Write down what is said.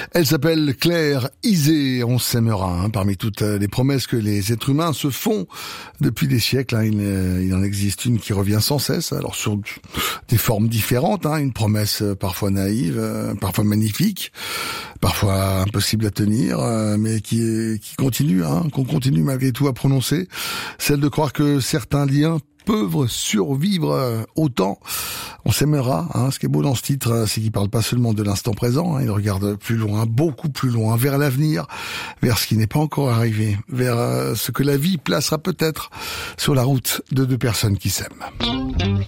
Elle s'appelle Claire Isé, on s'aimera. Parmi toutes les promesses que les êtres humains se font depuis des siècles, il en existe une qui revient sans cesse, alors sur des formes différentes, une promesse parfois naïve, parfois magnifique, parfois impossible à tenir, mais qui continue, qu'on continue malgré tout à prononcer, celle de croire que certains liens peuvent survivre autant. On s'aimera. Ce qui est beau dans ce titre, c'est qu'il parle pas seulement de l'instant présent. Il regarde plus loin, beaucoup plus loin, vers l'avenir, vers ce qui n'est pas encore arrivé, vers ce que la vie placera peut-être sur la route de deux personnes qui s'aiment.